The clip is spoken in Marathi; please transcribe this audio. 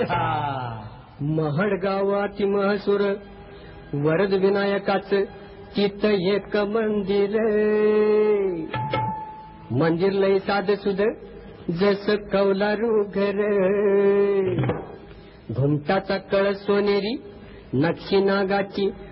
महड गावाती महसूर वरद विनायकाच तिथ एक मंदिर, मंदिर लय साध सुध जस कौलारू घर, घुमटाचा कळस सोनेरी नक्षी नागाची